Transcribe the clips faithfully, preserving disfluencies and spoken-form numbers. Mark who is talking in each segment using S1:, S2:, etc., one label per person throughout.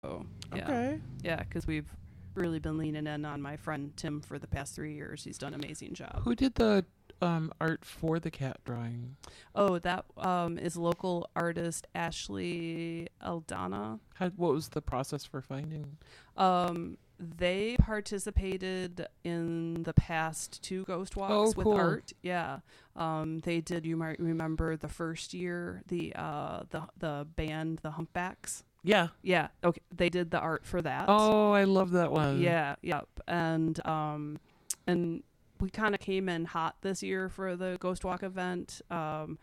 S1: So, yeah.
S2: Okay.
S1: Yeah, because we've really been leaning in on my friend Tim for the past three years. He's done an amazing job.
S3: Who did the um, art for the cat drawing?
S1: Oh, that um, is local artist Ashley Aldana.
S3: How, what was the process for finding?
S1: Um, they participated in the past two ghost walks
S3: Oh,
S1: with
S3: cool.
S1: art. Yeah. Um, they did. You might remember the first year, the uh, the the band, the Humpbacks.
S3: Yeah.
S1: Yeah. Okay. They did the art for that.
S3: Oh, I love that one.
S1: Yeah. Yep. And um, and we kind of came in hot this year for the Ghost Walk event. Um,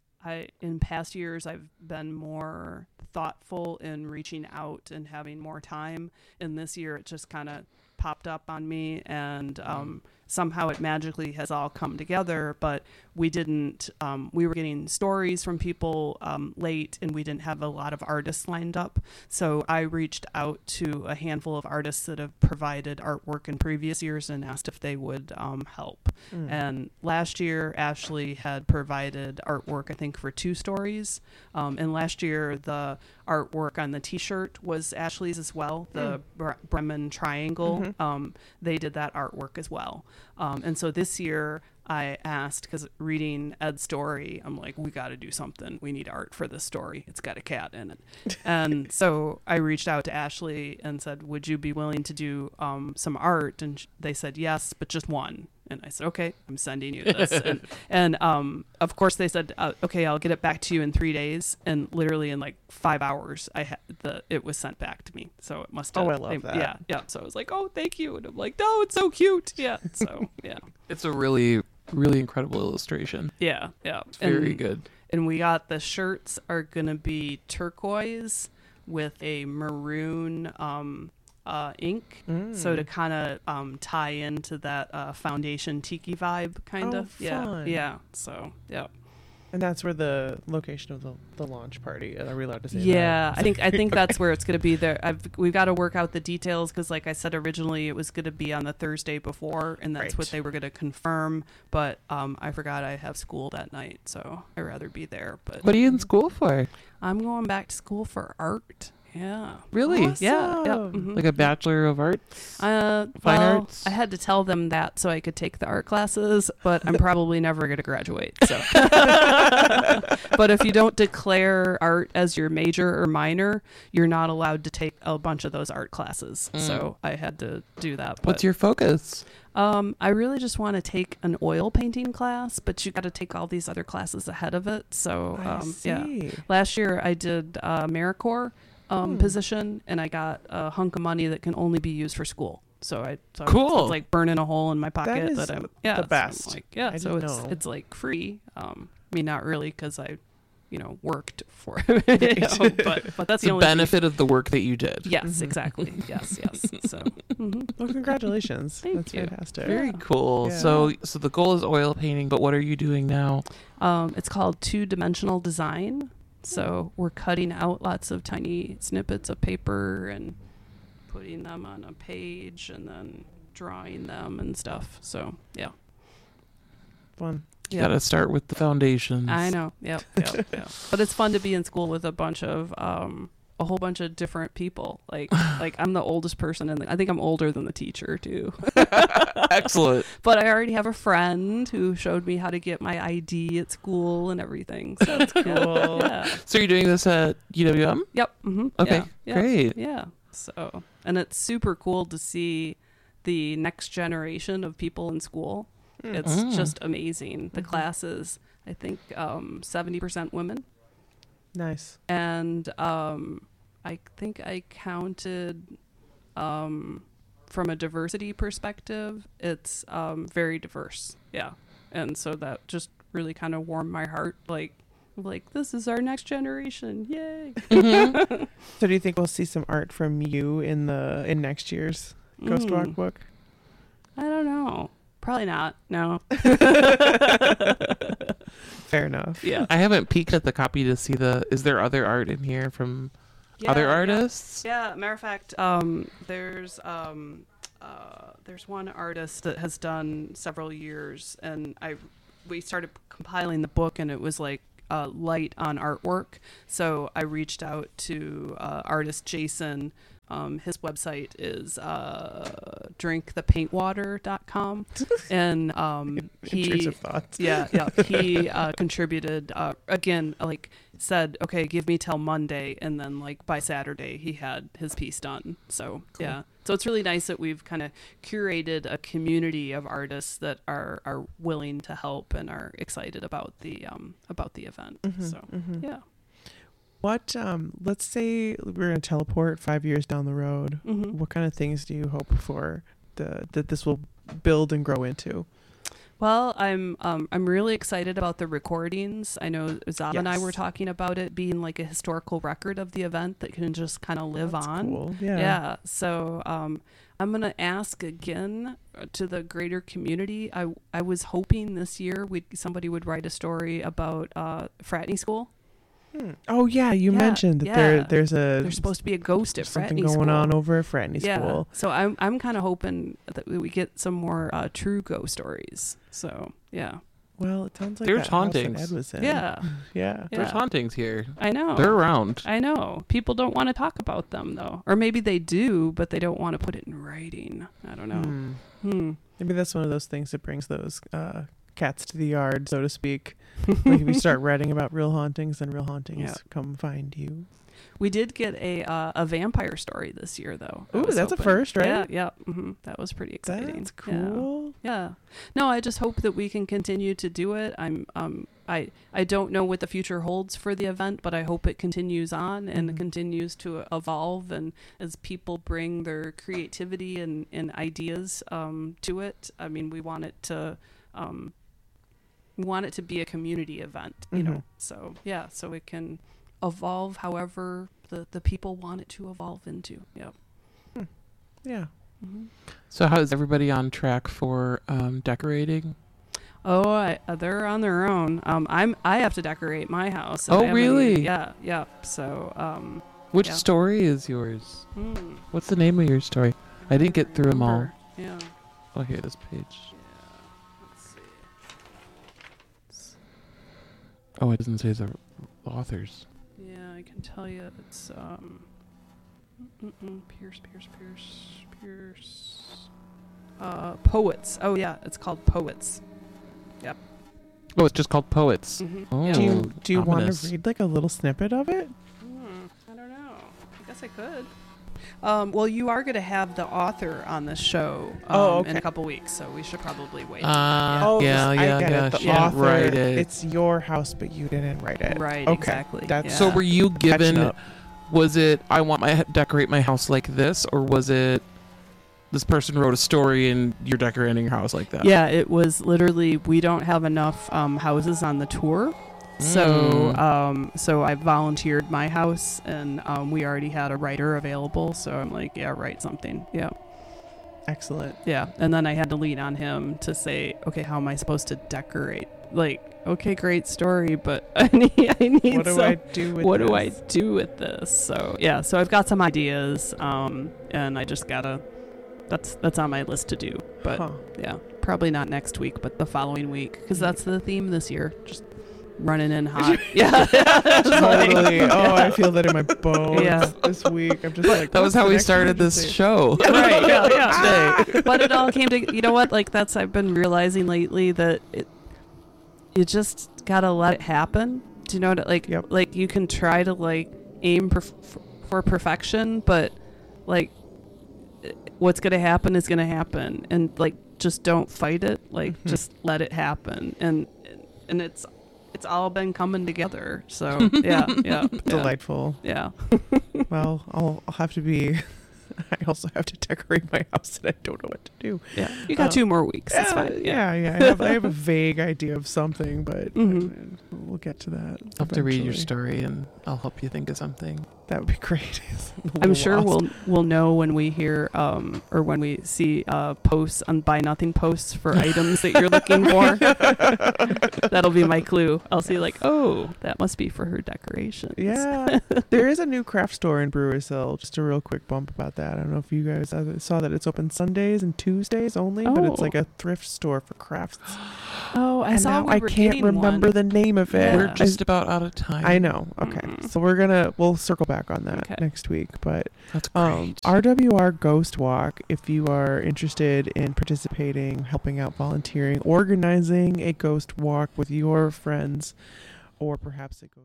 S1: I in past years I've been more thoughtful in reaching out and having more time. And this year it just kind of popped up on me, and um, somehow it magically has all come together. But we didn't. Um, we were getting stories from people um, late, and we didn't have a lot of artists lined up. So I reached out to a handful of artists that have provided artwork in previous years and asked if they would um, help.
S2: Mm.
S1: And last year, Ashley had provided artwork, I think, for two stories. Um, and last year, the artwork on the T-shirt was Ashley's as well, the
S2: Mm.
S1: Bre- Bremen Triangle.
S2: Mhm.
S1: Um, they did that artwork as well. Um, and so this year, I asked, because reading Ed's story, I'm like, we got to do something. We need art for this story. It's got a cat in it. And so I reached out to Ashley and said, would you be willing to do um, some art? And sh- they said, yes, but just one. And I said, okay, I'm sending you this. and and um, of course they said, uh, okay, I'll get it back to you in three days. And literally in like five hours, I had the it was sent back to me. So it must have.
S2: Oh, I love
S1: they-
S2: that.
S1: Yeah, yeah. So I was like, oh, thank you. And I'm like, no, it's so cute. Yeah. So yeah,
S3: It's a really, really incredible illustration.
S1: yeah, yeah.
S3: It's very
S1: and,
S3: good.
S1: And we got the shirts are gonna be turquoise with a maroon um uh ink.
S2: Mm.
S1: So to kind of um, tie into that uh, foundation tiki vibe, kind
S2: Oh,
S1: of. Yeah.
S2: fun.
S1: Yeah. So, yeah.
S2: And that's where the location of the, the launch party. Are we allowed to say
S1: Yeah,
S2: that?
S1: I think I think that's where it's going to be. There, I've we've got to work out the details because, like I said originally, it was going to be on the Thursday before, and that's
S2: Right.
S1: what they were going to confirm. But um, I forgot I have school that night, so I'd rather be there. But
S3: What are you in school for?
S1: I'm going back to school for art. Yeah.
S3: Really?
S2: Awesome.
S1: Yeah. Yeah. mhm.
S3: Like a Bachelor of Arts?
S1: Uh,
S3: Fine
S1: well,
S3: arts?
S1: I had to tell them that so I could take the art classes, but I'm probably never going to graduate. So, but if you don't declare art as your major or minor, you're not allowed to take a bunch of those art classes.
S3: Mm.
S1: So I had to do that.
S3: What's
S1: but,
S3: your focus?
S1: Um, I really just want to take an oil painting class, but you got to take all these other classes ahead of it. So,
S2: I
S1: um, yeah.
S2: see.
S1: Last year I did uh, AmeriCorps um,
S2: Hmm.
S1: position, and I got a hunk of money that can only be used for school. So I so
S3: Cool.
S1: It's like burning a hole in my pocket.
S2: is
S1: that I'm yeah
S2: the
S1: so I'm
S2: best.
S1: like yeah,
S2: I
S1: so
S2: didn't
S1: it's
S2: know.
S1: it's like free. Um, I mean not really because I, you know, worked for it. You know, but but that's
S3: It's
S1: the
S3: a
S1: only
S3: benefit of the work that you did.
S1: Yes,
S2: Mhm.
S1: exactly. Yes, yes. So mhm.
S2: Well, congratulations.
S1: Thank
S2: That's
S1: you.
S2: fantastic.
S3: Very
S1: Yeah.
S3: cool.
S2: Yeah.
S3: So, so the goal is oil painting, but what are you doing now?
S1: Um, it's called two-dimensional design. So we're cutting out lots of tiny snippets of paper and putting them on a page and then drawing them and stuff. So yeah,
S2: Fun.
S3: You
S1: yeah.
S3: got to start with the foundations.
S1: I know. Yep, yep, yep. But it's fun to be in school with a bunch of um, a whole bunch of different people. Like like I'm the oldest person in the. I think I'm older than the teacher too.
S3: Excellent.
S1: But I already have a friend who showed me how to get my I D at school and everything. So that's cool.
S2: Cool.
S1: Yeah.
S3: So you're doing this at U W M?
S1: Yep. Mm-hmm.
S3: Okay,
S1: Yeah, yeah,
S3: great.
S1: Yeah. So, and it's super cool to see the next generation of people in school.
S2: Mm.
S1: It's
S3: Mm.
S1: just amazing. The
S2: Mhm.
S1: classes, I think, um, seventy percent women.
S2: Nice.
S1: And um, I think I counted um, from a diversity perspective, it's um, very diverse. Yeah. And so that just really kind of warmed my heart. Like, like this is our next generation. Yay.
S3: Mhm.
S2: So do you think we'll see some art from you in the in next year's Ghost Walk
S1: Mm,
S2: book?
S1: I don't know. Probably not. No.
S2: Fair enough.
S1: Yeah.
S3: I haven't peeked at the copy to see the. Is there other art in here from other
S1: Yeah,
S3: artists?
S1: Yeah. Matter of fact, um, there's um, uh, there's one artist that has done several years, and I we started compiling the book, and it was like uh, light on artwork. So I reached out to uh, artist Jason Um, his website is uh, drink the paint water dot com, and um, he
S2: Intrusive thoughts.
S1: yeah yeah he uh, contributed uh, again like said okay give me till Monday, and then like by Saturday he had his piece done. So
S2: Cool.
S1: yeah, so it's really nice that we've kind of curated a community of artists that are are willing to help and are excited about the um about the event.
S2: Mhm,
S1: So
S2: mhm.
S1: yeah.
S2: What, um, let's say we're going to teleport five years down the road.
S1: Mm-hmm.
S2: What kind of things do you hope for the, that this will build and grow into?
S1: Well, I'm um, I'm really excited about the recordings. I know Zab and I
S2: Yes.
S1: were talking about it being like a historical record of the event that can just kind of live
S2: That's
S1: on.
S2: cool. Yeah.
S1: Yeah. So um, I'm gonna ask again to the greater community. I I was hoping this year we somebody would write a story about uh, Fratney School.
S2: Hmm. Oh yeah, you
S1: Yeah,
S2: mentioned that there
S1: yeah.
S2: there's a
S1: There's supposed to be a ghost at
S2: something
S1: Fratney
S2: going
S1: School.
S2: on over at Fratney
S1: Yeah.
S2: School.
S1: So I'm I'm kind of hoping that we get some more uh, true ghost stories. So yeah.
S2: Well, it sounds like
S3: There's
S2: that house that
S3: hauntings.
S2: Ed was in.
S1: Yeah.
S2: Yeah.
S1: Yeah.
S3: There's hauntings here.
S1: I know.
S3: They're around.
S1: I know. People don't want to talk about them though, or maybe they do, but they don't want to put it in writing. I don't know.
S2: Hmm.
S1: Hmm.
S2: Maybe that's one of those things that brings those uh, cats to the yard, so to speak. Like if you start writing about real hauntings, then real hauntings
S1: Yeah.
S2: come find you.
S1: We did get a uh, a vampire story this year though. I
S2: Ooh,
S1: was
S2: that's a
S1: hoping.
S2: first, right?
S1: Yeah, yeah. hmm That was pretty exciting.
S2: That's
S1: Yeah.
S2: cool.
S1: Yeah. No, I just hope that we can continue to do it. I'm um I I don't know what the future holds for the event, but I hope it continues on and
S2: Mhm.
S1: it continues to evolve, and as people bring their creativity and, and ideas um to it. I mean, we want it to um we want it to be a community event, you know.
S2: Mhm.
S1: So, yeah, so it can evolve however the the people want it to evolve into. Yep.
S2: Yeah.
S1: hmm
S3: So how is everybody on track for um, decorating?
S1: Oh, I, uh, they're on their own. Um, I'm I have to decorate my house.
S3: Oh,
S1: I haven't
S3: really?
S1: even- Yeah, yeah. So, um,
S3: Which
S1: Yeah.
S3: story is yours?
S1: hmm,
S3: What's the name of your story? I didn't get through them all.
S1: remember. Yeah.
S3: Oh, here, this page.
S1: Yeah. Let's see.
S3: Oh, it doesn't say the authors.
S1: Yeah, I can tell you it's um, mm-mm, Pierce, Pierce, Pierce, Pierce. Uh, Poets. Oh yeah, it's called Poets.
S3: Oh, it's just called Poets.
S1: Mm-hmm.
S3: Oh.
S2: Do you do you want
S3: ominous.
S2: to read like a little snippet of it?
S1: Hmm, I don't know. I guess I could. Um, well, you are going to have the author on the show um,
S2: Oh,
S1: in
S2: okay.
S1: a couple weeks, so we should probably wait.
S3: Uh,
S2: Oh,
S3: yeah,
S2: I
S3: yeah,
S2: get
S3: yeah.
S2: it. The
S3: She didn't
S2: author,
S3: write it.
S2: it's your house, but you didn't write it.
S1: Right,
S2: Okay.
S1: exactly.
S2: That's-
S3: So
S1: yeah.
S3: were you
S2: Catching
S3: given?
S2: up.
S3: Was it I want my decorate my house like this, or was it this person wrote a story and you're decorating your house like that?
S1: Yeah, it was literally we don't have enough um, houses on the tour. So
S3: Mm.
S1: um, so I volunteered my house, and um, we already had a writer available. So I'm like, yeah, write something. Yeah,
S2: Excellent.
S1: yeah. And then I had to lean on him to say, okay, how am I supposed to decorate? Like, okay, great story, but I need I need
S2: What do
S1: some.
S2: I do with
S1: what
S2: this?
S1: do I do with this? So yeah, so I've got some ideas, um, and I just gotta. That's that's on my list to do, but
S2: Huh.
S1: yeah, probably not next week, but the following week, because that's the theme this year. Just running in hot. yeah,
S2: Totally. Oh, I feel that in my bones
S1: Yeah.
S2: this week. I'm just like,
S3: That was
S2: what's
S3: how
S2: the
S3: we
S2: next
S3: started this
S2: emergency?
S3: show.
S1: right. Yeah, yeah. But it all came to you know what? Like that's I've been realizing lately that it you just gotta let it happen. Do you know what? Like
S2: Yep.
S1: like you can try to like aim perf- for perfection, but like what's gonna happen is gonna happen, and like just don't fight it. Like
S2: Mhm.
S1: just let it happen, and and it's it's all been coming together. So yeah, yeah, yeah.
S2: Delightful.
S1: Yeah.
S2: Well, I'll I'll have to be. I also have to decorate my house, and I don't know what to do.
S1: Yeah, you got
S2: Uh,
S1: two more weeks. It's
S2: yeah,
S1: fine.
S2: yeah, yeah. I have, I have a vague idea of something, but
S1: Mhm.
S2: uh, we'll get to that.
S3: I'll have to read your
S2: eventually.
S3: story and I'll help you think of something.
S2: That would be great. A
S1: I'm
S2: little
S1: sure
S2: lost.
S1: we'll we'll know when we hear um or when we see uh posts on Buy Nothing posts for items that you're looking for. That'll be my clue. I'll see like, oh, that must be for her decorations.
S2: Yeah, there is a new craft store in Brewers Hill. Just a real quick bump about that. I don't know if you guys uh, saw that it's open Sundays and Tuesdays only, but it's
S1: Oh.
S2: like a thrift store for crafts.
S1: Oh, I
S2: and
S1: saw
S2: now
S1: we
S2: I
S1: were
S2: can't
S1: getting
S2: remember
S1: one.
S2: the name of it.
S1: Yeah.
S3: We're
S2: I-
S3: just about out of time.
S2: I know. Okay,
S1: Mm.
S2: so we're gonna we'll circle back back on that
S1: Okay.
S2: next week. But
S3: That's great.
S2: um, R W R Ghost Walk, if you are interested in participating, helping out, volunteering, organizing a ghost walk with your friends, or perhaps a ghost.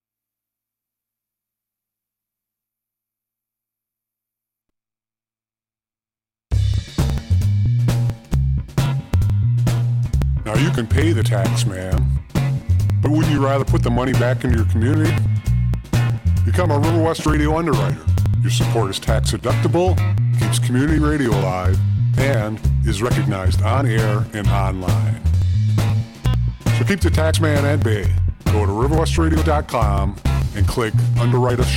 S4: Now you can pay the tax man, but wouldn't you rather put the money back into your community? Become a River West Radio underwriter. Your support is tax deductible, keeps community radio alive, and is recognized on air and online. So keep the tax man at bay. Go to river west radio dot com and click Underwrite Us